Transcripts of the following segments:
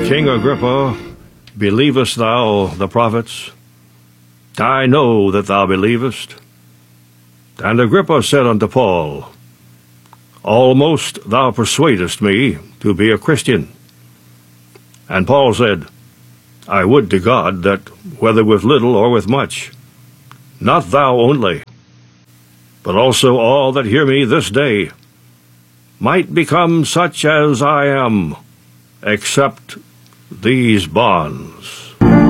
King Agrippa, believest thou the prophets? I know that thou believest. And Agrippa said unto Paul, Almost thou persuadest me to be a Christian. And Paul said, I would to God that, whether with little or with much, not thou only, but also all that hear me this day, might become such as I am, except these bonds.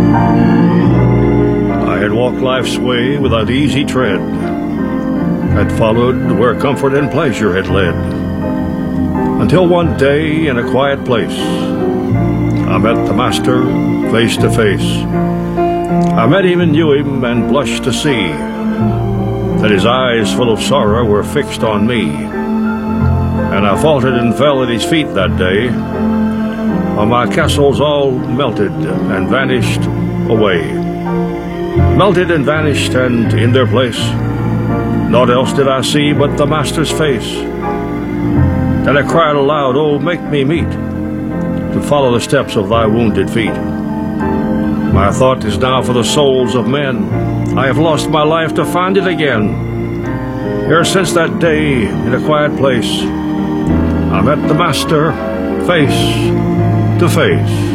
I had walked life's way with uneasy tread, had followed where comfort and pleasure had led, until one day in a quiet place I met the Master face to face. I met him and knew him and blushed to see that his eyes full of sorrow were fixed on me. And I faltered and fell at his feet that day, while my castles all melted and vanished away. Melted and vanished, and in their place naught else did I see but the Master's face. Then I cried aloud, Oh, make me meet to follow the steps of thy wounded feet. My thought is now for the souls of men. I have lost my life to find it again. Ever since that day in a quiet place, I met the Master face to face.